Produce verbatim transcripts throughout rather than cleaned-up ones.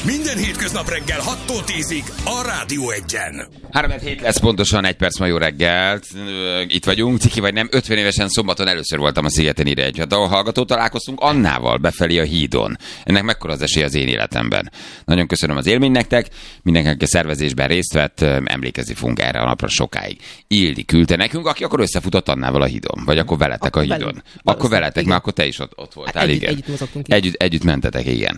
Minden hétköznap reggel hattól tízig a Rádió Egyen. három hét lesz pontosan, egy perc ma jó reggelt. Itt vagyunk, ciki vagy nem, ötven évesen szombaton először voltam a Szigeten ide egy hallgató, találkoztunk Annával befelé a hídon. Ennek mekkora az esély az én életemben. Nagyon köszönöm az élmény nektek, mindenkinek a szervezésben részt vett, emlékezni fogunk erre a napra sokáig. Ildi küldte nekünk, aki akkor összefutott Annával a hídon, vagy akkor veletek akkor a hídon. Velünk. Akkor veletek, igen. Mert akkor te is ott, ott voltál, együtt, igen. Együtt mozogtunk. Együtt, együtt mentetek, igen.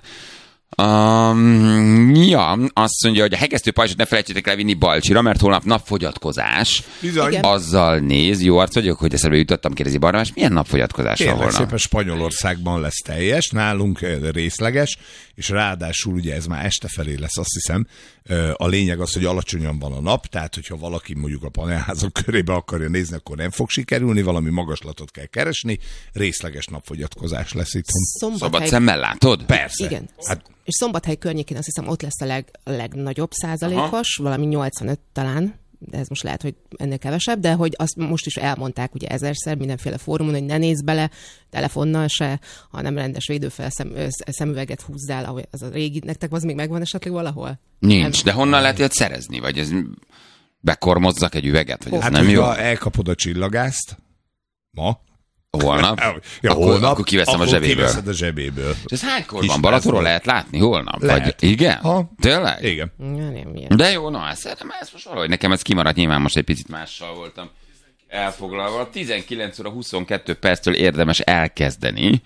Um, ja, azt mondja, hogy a hegesztő pajzsot ne felejtsétek elvinni Balcsira, mert holnap napfogyatkozás. Bizony. Azzal néz, jó arc vagyok, hogy eszembe jutottam, kérdezi Barnabás, milyen napfogyatkozás van holnap? Szépen Spanyolországban lesz teljes, nálunk részleges, és ráadásul ugye ez már este felé lesz, azt hiszem. A lényeg az, hogy alacsonyan van a nap, tehát hogyha valaki mondjuk a panelházak körébe akarja nézni, akkor nem fog sikerülni, valami magaslatot kell keresni, részleges napfogyatkozás lesz itt. Szombathely... Szabad szemmel látod? Persze. Igen. Hát... És Szombathely környékén azt hiszem ott lesz a leg, legnagyobb százalékos, aha, valami nyolcvanöt talán, de ez most lehet, hogy ennél kevesebb, de hogy azt most is elmondták ugye ezerszer mindenféle fórumon, hogy ne nézz bele telefonnal se, hanem rendes védőfelszem, szemüveget húzzál, ahogy az a régi, nektek az még megvan esetleg valahol? Nincs, de honnan lehet ilyet szerezni? Vagy ez bekormozzak egy üveget? Vagy ez hát, nem jó? Elkapod a csillagászt ma, holnap? Ja, akkor, holnap, akkor kiveszem akkor a zsebéből. kiveszed a zsebéből. És ez hánykor van? Balatonról lehet látni holnap? Lehet. Vagy, igen? Ha. Tényleg? Igen. Ja, nem, ilyen. De jó, na, szerintem ez most valahogy nekem ez kimaradt, nyilván most egy picit mással voltam elfoglalva. tizenkilenc óra huszonkettő perctől érdemes elkezdeni.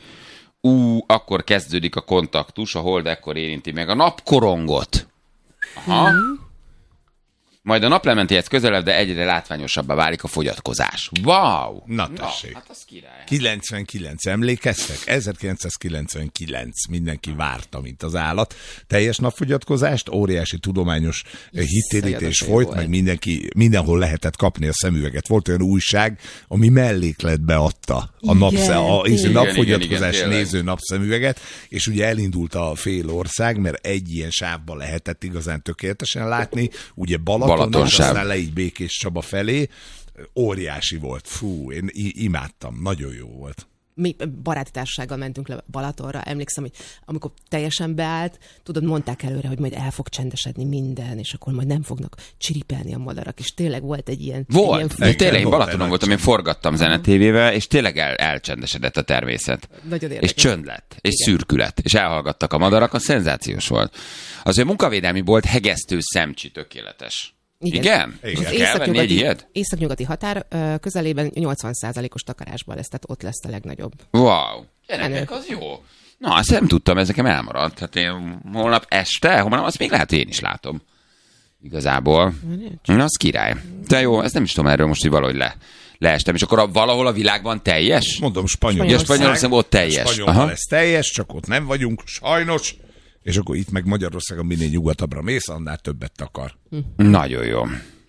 Ú, akkor kezdődik a kontaktus, a hold ekkor érinti meg a napkorongot. Aha. Mm. Majd a naplementéhez közelebb, de egyre látványosabbá válik a fogyatkozás. Wow! Na tessék. Na, hát az király. kilencvenkilenc, emlékeztek? ezerkilencszázkilencvenkilenc, mindenki várta, mint az állat. Teljes napfogyatkozást, óriási tudományos hitérítés folyt, volt. Meg mindenki, mindenhol lehetett kapni a szemüveget. Volt olyan újság, ami mellékletbe adta a, napsze, a igen, napfogyatkozás igen, igen, néző napszemüveget, és ugye elindult a fél ország, mert egy ilyen sávban lehetett igazán tökéletesen látni, ugye Balaton, aztán le így Békés Csaba felé, óriási volt. Fú, én imádtam, nagyon jó volt. Mi baráti társasággal mentünk le Balatonra, emlékszem, hogy amikor teljesen beállt, tudod, mondták előre, hogy majd el fog csendesedni minden, és akkor majd nem fognak csiripelni a madarak, és tényleg volt egy ilyen... Volt, egy ilyen tényleg, én Balatonon voltam, én forgattam zenetévével, és tényleg el, elcsendesedett a természet. Nagyon érdekes. És csönd lett, és igen, szürkület, és elhallgattak a madarak, az szenzációs volt. Az, hogy a munkavédelmi bolt hegesztő szemcsi tökéletes. Igen? Igen? Igen. Az északnyugati, északnyugati határ közelében nyolcvan százalékos takarásban lesz, tehát ott lesz a legnagyobb. Wow, gyerekek, az jó. Na, ezt nem tudtam, ez nekem elmaradt. Hát én holnap este, holnap azt még lehet, hogy én is látom. Igazából. Na, az király. De jó, ezt nem is tudom erről most, hogy valahogy le, leestem. És akkor a, valahol a világban teljes? Mondom, Spanyolország. Ja, Spanyolország ott teljes. Spanyolban lesz teljes, csak ott nem vagyunk, sajnos. És akkor itt meg Magyarországon minél nyugatabbra mész, annál többet takar. Hm. Nagyon jó.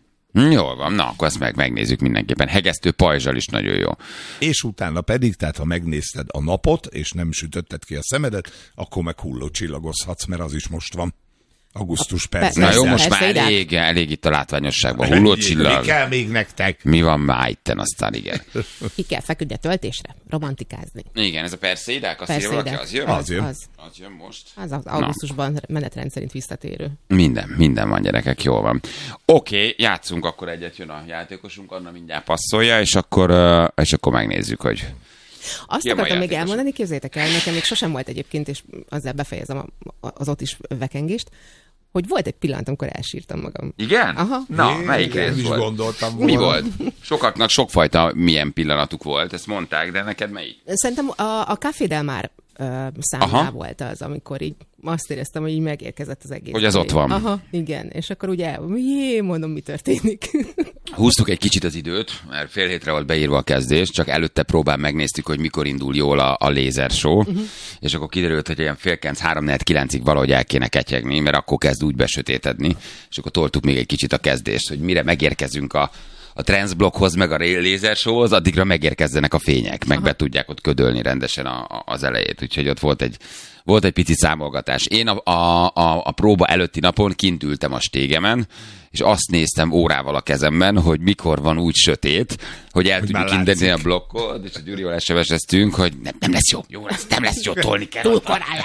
Jól van, na akkor ezt meg megnézzük mindenképpen. Hegesztő pajzsal is nagyon jó. És utána pedig, tehát ha megnézted a napot, és nem sütötted ki a szemedet, akkor meg hulló csillagozhatsz, mert az is most van. Augusztus persze. Na jó, most már elég, elég itt a látványosságban. Hulló csillag. Mi kell még nektek? Mi van már itten, aztán igen. Ki kell feküdni a töltésre, romantikázni. Igen, ez a perszédák, azt írva, aki az jön? Az jön. Az, az jön most. Az, az augusztusban menetrend szerint visszatérő. Minden, minden van, gyerekek, jól van. Oké, okay, játszunk, akkor egyet jön a játékosunk, Anna mindjárt passzolja, és akkor, és akkor megnézzük, hogy... Azt Ilyen akartam még elmondani, képzeljétek el, nekem még sosem volt egyébként, és ezzel befejezem az ott is vekengést, hogy volt egy pillanat, amikor elsírtam magam. Igen? Aha. Na, é, melyik rész is volt? Gondoltam Mi volt? Sokaknak sokfajta milyen pillanatuk volt, ezt mondták, de neked melyik? Szerintem a, a Café Del Mar uh, számlá volt az, amikor így azt éreztem, hogy így megérkezett az egész. Hogy az ott van. Aha, igen. És akkor ugye, jé, mondom, mi történik. Húztuk egy kicsit az időt, mert fél hétre volt beírva a kezdés, csak előtte próbán megnéztük, hogy mikor indul jól a, a lézer show, uh-huh. és akkor kiderült, hogy ilyen fél három negyven kilencig valahogy el kéne ketyegni, mert akkor kezd úgy besötétedni, és akkor toltuk még egy kicsit a kezdést, hogy mire megérkezünk a a transzblokkhoz, meg a lézer showhoz, addigra megérkezzenek a fények, meg aha. be tudják ott ködölni rendesen a, a, az elejét. Úgyhogy ott volt egy, volt egy pici számolgatás. Én a, a, a, a próba előtti napon kint ültem a stégemen, és azt néztem órával a kezemben, hogy mikor van úgy sötét, hogy el hogy tudjuk indítani a blokkot, és a Gyurival es em es-eztünk, hogy nem, nem lesz jó, jó lesz, nem lesz jó, tolni kell. Túl korán